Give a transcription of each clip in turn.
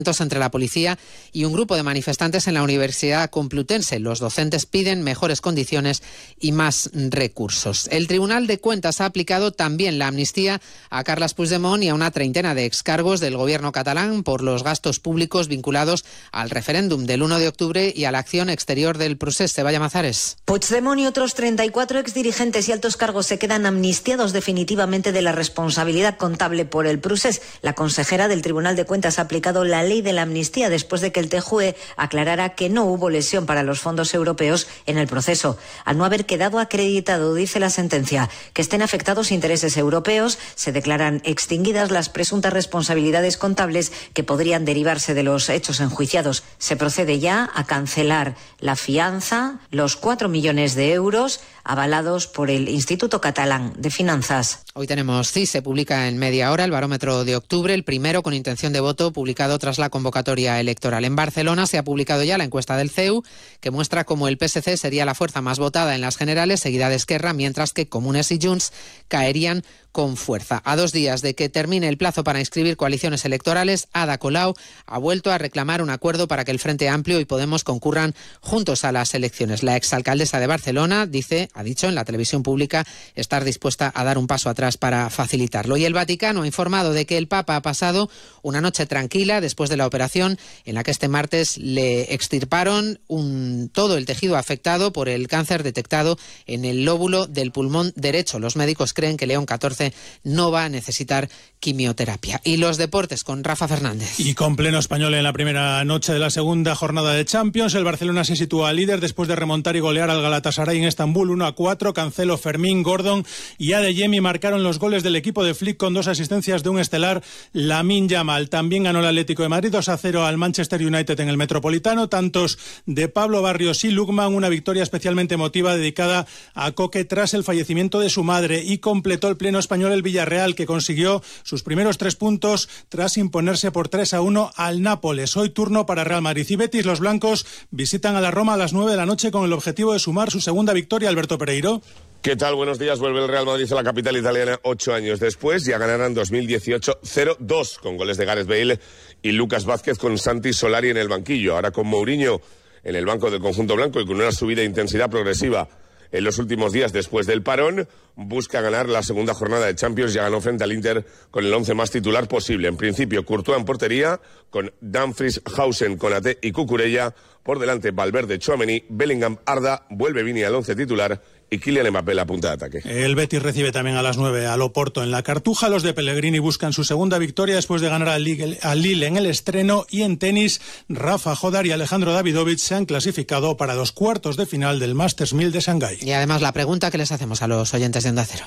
entre la policía y un grupo de manifestantes en la Universidad Complutense. Los docentes piden mejores condiciones y más recursos. El Tribunal de Cuentas ha aplicado también la amnistía a Carles Puigdemont y a una treintena de excargos del gobierno catalán por los gastos públicos vinculados al referéndum del 1 de octubre y a la acción exterior del procés. Vaya Mazares. Puigdemont y otros 34 exdirigentes y altos cargos se quedan amnistiados definitivamente de la responsabilidad contable por el procés. La consejera del Tribunal de Cuentas ha aplicado la ley de la amnistía después de que el TJUE aclarara que no hubo lesión para los fondos europeos en el proceso. Al no haber quedado acreditado, dice la sentencia, que estén afectados intereses europeos, se declaran extinguidas las presuntas responsabilidades contables que podrían derivarse de los hechos enjuiciados. Se procede ya a cancelar la fianza, los 4 millones de euros avalados por el Instituto Catalán de Finanzas. Hoy tenemos se publica en media hora el barómetro de octubre, el primero con intención de voto publicado tras la convocatoria electoral. En Barcelona se ha publicado ya la encuesta del CEU, que muestra cómo el PSC sería la fuerza más votada en las generales, seguida de Esquerra, mientras que Comunes y Junts caerían con fuerza. A 2 días de que termine el plazo para inscribir coaliciones electorales, Ada Colau ha vuelto a reclamar un acuerdo para que el Frente Amplio y Podemos concurran juntos a las elecciones. La exalcaldesa de Barcelona ha dicho en la televisión pública estar dispuesta a dar un paso atrás para facilitarlo. Y el Vaticano ha informado de que el Papa ha pasado una noche tranquila después de la operación en la que este martes le extirparon todo el tejido afectado por el cáncer detectado en el lóbulo del pulmón derecho. Los médicos creen que León XIV no va a necesitar quimioterapia. Y los deportes con Rafa Fernández. Y con pleno español en la primera noche de la segunda jornada de Champions, el Barcelona se sitúa líder después de remontar y golear al Galatasaray en Estambul 1-4. Cancelo, Fermín, Gordon y Adeyemi marcaron los goles del equipo de Flick con 2 asistencias de un estelar, Lamine Yamal. También ganó el Atlético de Madrid 2-0 al Manchester United en el Metropolitano. Tantos de Pablo Barrios y Lukman, una victoria especialmente emotiva dedicada a Coque tras el fallecimiento de su madre, y completó el pleno español el Villarreal, que consiguió sus primeros 3 puntos tras imponerse por 3-1 al Nápoles. Hoy turno para Real Madrid y Betis. Los blancos visitan a la Roma a las 9 de la noche con el objetivo de sumar su segunda victoria. Alberto Pereiro. ¿Qué tal? Buenos días. Vuelve el Real Madrid a la capital italiana 8 años después. Ya ganarán 2018 0-2 con goles de Gareth Bale y Lucas Vázquez, con Santi Solari en el banquillo. Ahora con Mourinho en el banco del conjunto blanco y con una subida de intensidad progresiva en los últimos días después del parón, busca ganar la segunda jornada de Champions. Ya ganó frente al Inter con el 11 más titular posible. En principio, Courtois en portería, con Dumfries, Hausen, Konaté y Cucurella. Por delante, Valverde, Tchouaméni, Bellingham, Arda, vuelve Vini al 11 titular y Kylian Mbappé la punta de ataque. El Betis recibe también a las 9 al Oporto en la Cartuja. Los de Pellegrini buscan su segunda victoria después de ganar al Lille en el estreno. Y en tenis, Rafa Jodar y Alejandro Davidovich se han clasificado para los cuartos de final del Masters 1000 de Shanghái. Y además la pregunta que les hacemos a los oyentes de Onda Cero.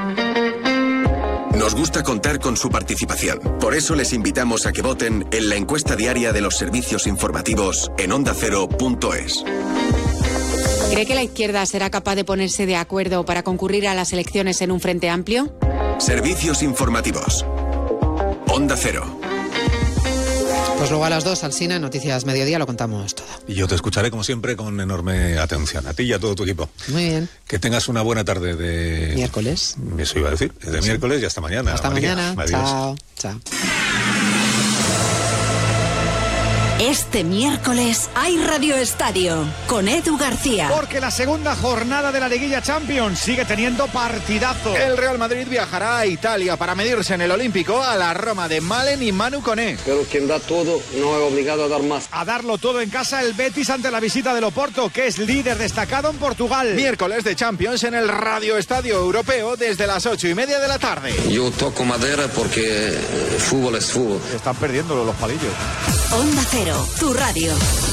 Nos gusta contar con su participación. Por eso les invitamos a que voten en la encuesta diaria de los servicios informativos en ondacero.es. ¿Cree que la izquierda será capaz de ponerse de acuerdo para concurrir a las elecciones en un frente amplio? Servicios informativos. Onda Cero. Pues luego a las 2, Alsina, en Noticias Mediodía, lo contamos todo. Y yo te escucharé, como siempre, con enorme atención. A ti y a todo tu equipo. Muy bien. Que tengas una buena tarde de... miércoles. Eso iba a decir. De miércoles y hasta mañana. Hasta mañana. Adiós. Chao. Chao. Este miércoles hay Radio Estadio con Edu García. Porque la segunda jornada de la Liguilla Champions sigue teniendo partidazo. El Real Madrid viajará a Italia para medirse en el Olímpico a la Roma de Malen y Manu Koné. Pero quien da todo no es obligado a dar más. A darlo todo en casa el Betis ante la visita del Oporto, que es líder destacado en Portugal. Miércoles de Champions en el Radio Estadio Europeo desde las 8:30 de la tarde. Yo toco madera porque fútbol es fútbol. Están perdiendo los palillos. Onda Cero, tu radio.